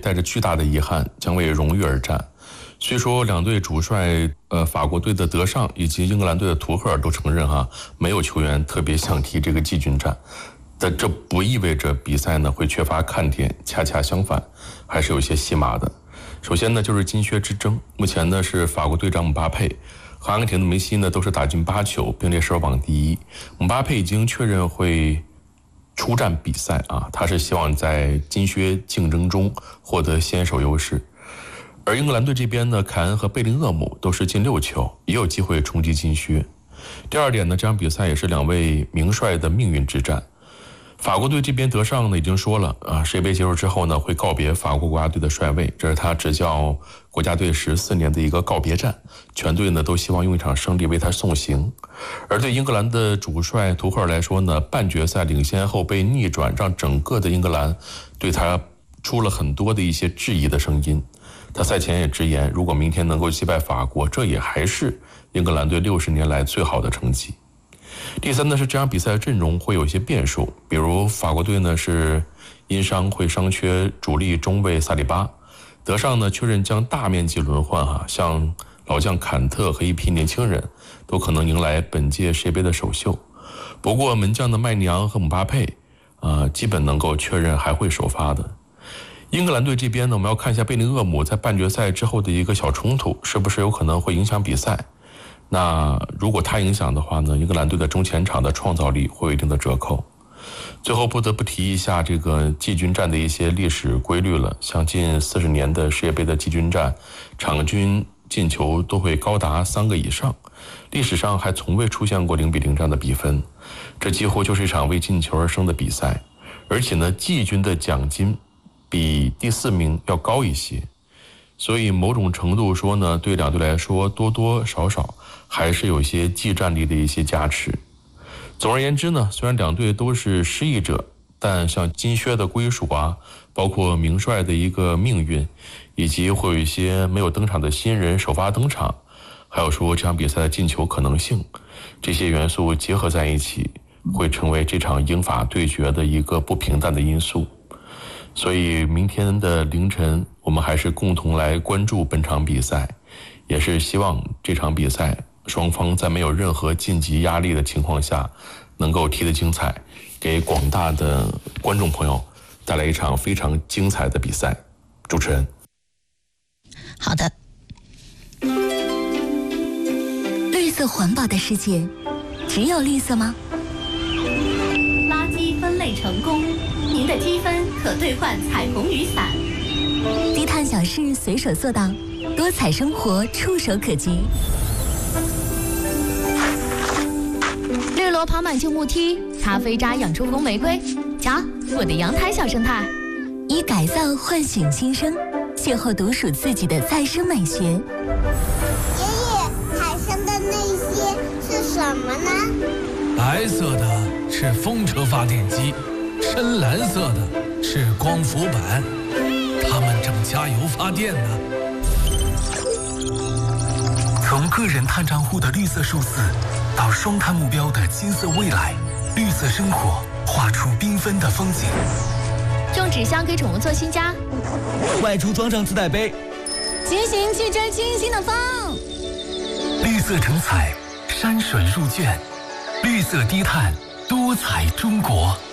带着巨大的遗憾，将为荣誉而战。虽说两队主帅法国队的德尚以及英格兰队的图赫尔都承认没有球员特别想踢这个季军战，但这不意味着比赛呢会缺乏看点，恰恰相反，还是有些戏码的。首先呢就是金靴之争，目前呢是法国队长姆巴佩和阿根廷的梅西呢都是打进8球，并列射手榜第一。姆巴佩已经确认会出战比赛他是希望在金靴竞争中获得先手优势。而英格兰队这边呢，凯恩和贝林厄姆都是进6球，也有机会冲击金靴。第二点呢，这场比赛也是2位名帅的命运之战。法国队这边德尚呢已经说了世界杯结束之后呢会告别法国国家队的帅位，这是他执教国家队14年的一个告别战，全队呢都希望用一场胜利为他送行。而对英格兰的主帅图赫尔来说呢，半决赛领先后被逆转，让整个的英格兰对他出了很多的一些质疑的声音。他赛前也直言，如果明天能够击败法国，这也还是英格兰队60年来最好的成绩。第三呢是这场比赛的阵容会有一些变数，比如法国队呢是因伤会伤缺主力中卫萨利巴，德尚呢确认将大面积轮换像老将坎特和一批年轻人都可能迎来本届世界杯的首秀。不过门将的麦尼昂和姆巴佩基本能够确认还会首发的。英格兰队这边呢，我们要看一下贝林厄姆在半决赛之后的一个小冲突，是不是有可能会影响比赛。那如果他影响的话呢，英格兰队的中前场的创造力会有一定的折扣。最后不得不提一下这个季军战的一些历史规律了，像近40年的世界杯的季军战，场均进球都会高达3个以上，历史上还从未出现过0-0这样的比分，这几乎就是一场为进球而生的比赛。而且呢，季军的奖金比第4名要高一些，所以某种程度说呢，对两队来说多多少少还是有一些技战力的一些加持。总而言之呢，虽然两队都是失意者，但像金靴的归属包括名帅的一个命运，以及会有一些没有登场的新人首发登场，还有说这场比赛的进球可能性，这些元素结合在一起，会成为这场英法对决的一个不平淡的因素。所以明天的凌晨，我们还是共同来关注本场比赛，也是希望这场比赛双方在没有任何晋级压力的情况下能够踢得精彩，给广大的观众朋友带来一场非常精彩的比赛。主持人。 好的。绿色环保的世界只有绿色吗？ 垃圾分类成功，您的积分可兑换彩虹雨伞。 低碳小事随手做到，多彩生活触手可及。 绿萝爬满旧木梯，咖啡渣养出红玫瑰。瞧，我的阳台小生态。 以改造唤醒新生，邂逅独属自己的再生美学。爷爷，海上的那些是什么呢？ 白色的是风车发电机，深蓝色的是光伏板，它们正加油发电呢。 从个人碳账户的绿色数字，到双碳目标的金色未来，绿色生活画出缤纷的风景。 种纸箱给宠物做新家， 外出装上自带杯， 骑行去追清新的风。 绿色成彩，山水入卷，绿色低碳，多彩中国。